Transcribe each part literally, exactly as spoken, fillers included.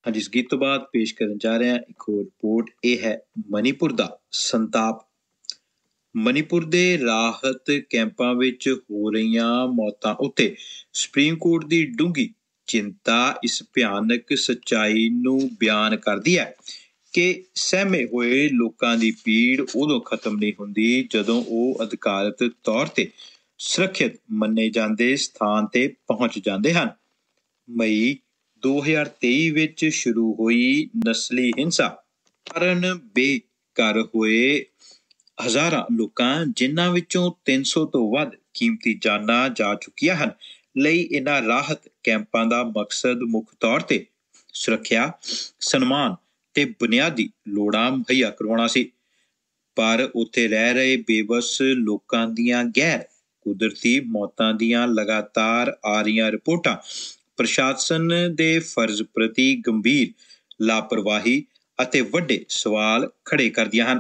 ਹਾਂਜੀ, ਇਸ ਗੀਤ ਤੋਂ ਬਾਅਦ ਪੇਸ਼ ਕਰਨ ਜਾ ਰਹੇ ਹਾਂ ਇੱਕ ਹੋਰ ਰਿਪੋਰਟ। ਇਹ ਹੈ ਮਨੀਪੁਰ ਦਾ ਸੰਤਾਪ। ਮਨੀਪੁਰ ਦੇ ਰਾਹਤ ਕੈਂਪਾਂ ਵਿੱਚ ਹੋ ਰਹੀਆਂ ਮੌਤਾਂ ਉੱਤੇ ਸੁਪਰੀਮ ਕੋਰਟ ਦੀ ਡੂੰਘੀ ਚਿੰਤਾ ਇਸ ਭਿਆਨਕ ਸੱਚਾਈ ਨੂੰ ਬਿਆਨ ਕਰਦੀ ਹੈ ਕਿ ਸਹਿਮੇ ਹੋਏ ਲੋਕਾਂ ਦੀ ਪੀੜ ਉਦੋਂ ਖਤਮ ਨਹੀਂ ਹੁੰਦੀ ਜਦੋਂ ਉਹ ਅਧਿਕਾਰਤ ਤੌਰ ਤੇ ਸੁਰੱਖਿਅਤ ਮੰਨੇ ਜਾਂਦੇ ਸਥਾਨ ਤੇ ਪਹੁੰਚ ਜਾਂਦੇ ਹਨ। ਮਈ ਦੋ ਹਜ਼ਾਰ ਤੇਈ ਵਿੱਚ ਸ਼ੁਰੂ ਹੋਈ ਨਸਲੀ ਹਿੰਸਾ ਕਾਰਨ ਬੇਘਰ ਹੋਏ ਹਜ਼ਾਰਾਂ ਲੋਕਾਂ, ਜਿਨ੍ਹਾਂ ਵਿੱਚੋਂ ਤਿੰਨ ਸੌ ਤੋਂ ਵੱਧ ਕੀਮਤੀ ਜਾਨਾਂ ਜਾ ਚੁੱਕੀਆਂ ਹਨ, ਲਈ ਇਹਨਾਂ ਰਾਹਤ ਕੈਂਪਾਂ ਦਾ ਮਕਸਦ ਮੁੱਖ ਤੌਰ ਤੇ ਸੁਰੱਖਿਆ, ਸਨਮਾਨ ਤੇ ਬੁਨਿਆਦੀ ਲੋੜਾਂ ਮੁਹੱਈਆ ਕਰਵਾਉਣਾ ਸੀ। ਪਰ ਉੱਥੇ ਰਹਿ ਰਹੇ ਬੇਵੱਸ ਲੋਕਾਂ ਦੀਆਂ ਗੈਰ ਕੁਦਰਤੀ ਮੌਤਾਂ ਦੀਆਂ ਲਗਾਤਾਰ ਆ ਰਹੀਆਂ ਰਿਪੋਰਟਾਂ ਪ੍ਰਸ਼ਾਸਨ ਦੇ ਫਰਜ਼ ਪ੍ਰਤੀ ਗੰਭੀਰ ਲਾਪਰਵਾਹੀ ਅਤੇ ਵੱਡੇ ਸਵਾਲ ਖੜੇ ਕਰਦੀਆਂ ਹਨ।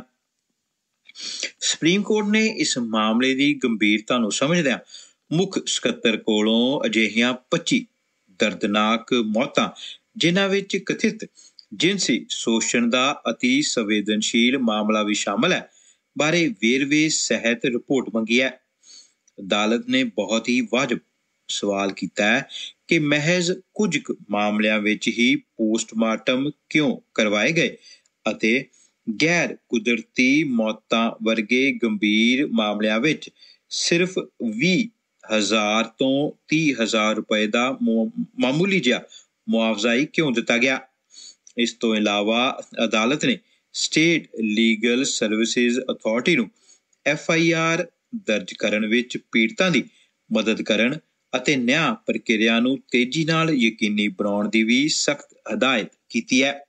ਸੁਪਰੀਮ ਕੋਰਟ ਨੇ ਇਸ ਮਾਮਲੇ ਦੀ ਗੰਭੀਰਤਾ ਨੂੰ ਸਮਝਦਿਆਂ ਮੁੱਖ ਸਕੱਤਰ ਕੋਲੋਂ ਅਜਿਹੀਆਂ ਪੱਚੀ ਦਰਦਨਾਕ ਮੌਤਾਂ, ਜਿਨ੍ਹਾਂ ਵਿੱਚ ਕਥਿਤ ਜਿਨਸੀ ਸ਼ੋਸ਼ਣ ਦਾ ਅਤੀ ਸੰਵੇਦਨਸ਼ੀਲ ਮਾਮਲਾ ਵੀ ਸ਼ਾਮਲ ਹੈ, ਬਾਰੇ ਵੇਰਵੇ ਸਹਿਤ ਰਿਪੋਰਟ ਮੰਗੀ ਹੈ। ਅਦਾਲਤ ਨੇ ਬਹੁਤ ਹੀ ਵਾਜਬ ਸਵਾਲ ਕੀਤਾ ਹੈ ਕਿ ਮਹਿਜ਼ ਕੁਝ ਕੁ ਮਾਮਲਿਆਂ ਵਿੱਚ ਹੀ ਪੋਸਟਮਾਰਟਮ ਕਿਉਂ ਕਰਵਾਏ ਗਏ ਅਤੇ ਗੈਰ ਕੁਦਰਤੀ ਮੌਤਾਂ ਵਰਗੇ ਗੰਭੀਰ ਮਾਮਲਿਆਂ ਵਿੱਚ ਸਿਰਫ ਵੀਹ ਹਜ਼ਾਰ ਤੋਂ ਤੀਹ ਹਜ਼ਾਰ ਰੁਪਏ ਦਾ ਮਾਮੂਲੀ ਜਿਹਾ ਮੁਆਵਜ਼ਾ ਹੀ ਕਿਉਂ ਦਿੱਤਾ ਗਿਆ। ਇਸ ਤੋਂ ਇਲਾਵਾ ਅਦਾਲਤ ਨੇ ਸਟੇਟ ਲੀਗਲ ਸਰਵਿਸਿਜ਼ ਅਥਾਰਟੀ ਨੂੰ ਐਫ ਆਈ ਆਰ ਦਰਜ ਕਰਨ ਵਿੱਚ ਪੀੜਤਾਂ ਦੀ ਮਦਦ ਕਰਨ ਅਤੇ ਨਿਆਂ ਪ੍ਰਕਿਰਿਆ ਨੂੰ ਤੇਜ਼ੀ ਨਾਲ ਯਕੀਨੀ ਬਣਾਉਣ ਦੀ ਵੀ ਸਖਤ ਹਦਾਇਤ ਕੀਤੀ ਹੈ।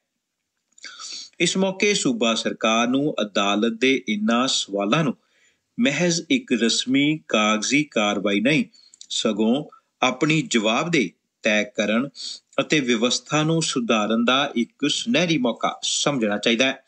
ਇਸ ਮੌਕੇ ਸੂਬਾ ਸਰਕਾਰ ਨੂੰ ਅਦਾਲਤ ਦੇ ਇਨ੍ਹਾਂ ਸਵਾਲਾਂ ਨੂੰ ਮਹਿਜ਼ ਇੱਕ ਰਸਮੀ ਕਾਗਜ਼ੀ ਕਾਰਵਾਈ ਨਹੀਂ, ਸਗੋਂ ਆਪਣੀ ਜਵਾਬਦੇਹੀ ਤੈਅ ਕਰਨ ਅਤੇ ਵਿਵਸਥਾ ਨੂੰ ਸੁਧਾਰਨ ਦਾ ਇੱਕ ਸੁਨਹਿਰੀ ਮੌਕਾ ਸਮਝਣਾ ਚਾਹੀਦਾ ਹੈ।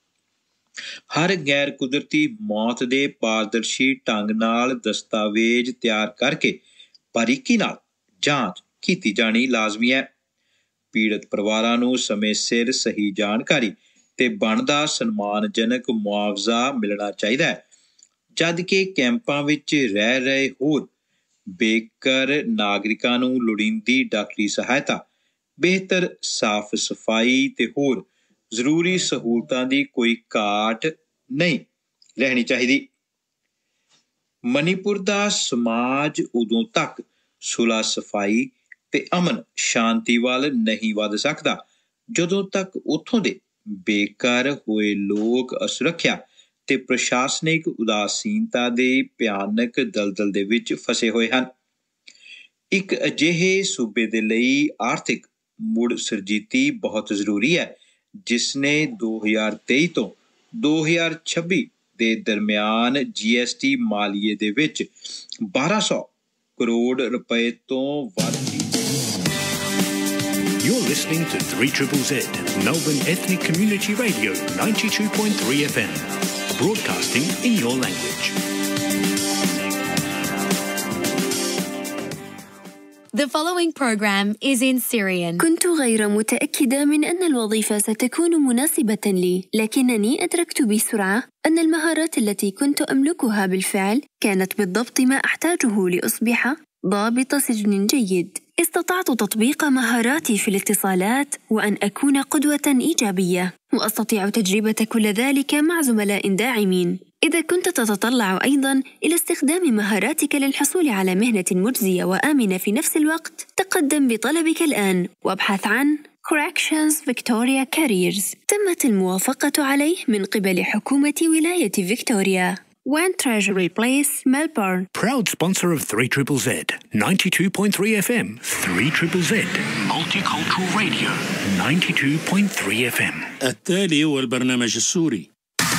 ਹਰ ਗੈਰ ਕੁਦਰਤੀ ਮੌਤ ਦੇ ਪਾਰਦਰਸ਼ੀ ਢੰਗ ਨਾਲ ਦਸਤਾਵੇਜ਼ ਤਿਆਰ ਕਰਕੇ ਬਾਰੀਕੀ ਨਾਲ ਜਾਂਚ ਕੀਤੀ ਜਾਣੀ ਲਾਜ਼ਮੀ ਹੈ। ਪੀੜਤ ਪਰਿਵਾਰਾਂ ਨੂੰ ਸਮੇਂ ਸਿਰ ਸਹੀ ਜਾਣਕਾਰੀ ਤੇ ਬਣਦਾ ਸਨਮਾਨਜਨਕ ਮੁਆਵਜ਼ਾ ਮਿਲਣਾ ਚਾਹੀਦਾ ਹੈ, ਜਦ ਕਿ ਕੈਂਪਾਂ ਵਿੱਚ ਰਹਿ ਰਹੇ ਹੋਰ ਬੇਘਰ ਨਾਗਰਿਕਾਂ ਨੂੰ ਲੋੜੀਂਦੀ ਡਾਕਟਰੀ ਸਹਾਇਤਾ, ਬਿਹਤਰ ਸਾਫ਼ ਸਫਾਈ ਤੇ ਹੋਰ ਜ਼ਰੂਰੀ ਸਹੂਲਤਾਂ ਦੀ ਕੋਈ ਘਾਟ ਨਹੀਂ ਰਹਿਣੀ ਚਾਹੀਦੀ। ਮਨੀਪੁਰ ਦਾ ਸਮਾਜ ਉਦੋਂ ਤੱਕ ਸੁਲਹ ਸਫਾਈ ਤੇ ਅਮਨ ਸ਼ਾਂਤੀ ਵੱਲ ਨਹੀਂ ਵੱਧ ਸਕਦਾ ਜਦੋਂ ਤੱਕ ਉੱਥੋਂ ਦੇ ਬੇਘਰ ਹੋਏ ਲੋਕ ਅਸੁਰੱਖਿਆ ਤੇ ਪ੍ਰਸ਼ਾਸਨਿਕ ਉਦਾਸੀਨਤਾ ਦੇ ਭਿਆਨਕ ਦਲਦਲ ਦੇ ਵਿੱਚ ਫਸੇ ਹੋਏ ਹਨ। ਇੱਕ ਅਜਿਹੇ ਸੂਬੇ ਦੇ ਲਈ ਆਰਥਿਕ ਮੁੜ ਸੁਰਜੀਤੀ ਬਹੁਤ ਜ਼ਰੂਰੀ ਹੈ, ਜਿਸ ਨੇ ਦੋ ਹਜ਼ਾਰ ਤੇਈ ਤੋਂ ਦੋ ਹਜ਼ਾਰ ਛੱਬੀ ਦੇ ਦਰਮਿਆਨ ਜੀ ਐਸ ਟੀ ਮਾਲੀਏ ਦੇ ਵਿੱਚ ਬਾਰਾਂ ਸੌ ਕਰੋੜ ਰੁਪਏ ਤੋਂ ਵੱਧ ਦੀ। You're listening to three Z Z Z, Melbourne Ethnic Community Radio, ninety-two point three F M, broadcasting in your language. The following program is in Syrian. كنت غير متأكدة من أن الوظيفة ستكون مناسبة لي، لكنني أدركت بسرعة أن المهارات التي كنت أملكها بالفعل كانت بالضبط ما أحتاجه لأصبح ضابط سجن جيد. استطعت تطبيق مهاراتي في الاتصالات وأن أكون قدوة إيجابية، وأستطيع تجربة كل ذلك مع زملاء داعمين. إذا كنت تتطلع أيضاً إلى استخدام مهاراتك للحصول على مهنة مجزية وآمنة في نفس الوقت، تقدم بطلبك الآن وابحث عن Corrections Victoria Careers. تمت الموافقة عليه من قبل حكومة ولاية فيكتوريا. One Treasury Place, Melbourne. Proud sponsor of three Z Z Z, ninety-two point three F M. three Z Z Z, Multicultural Radio, ninety-two point three F M. التالي هو البرنامج السوري.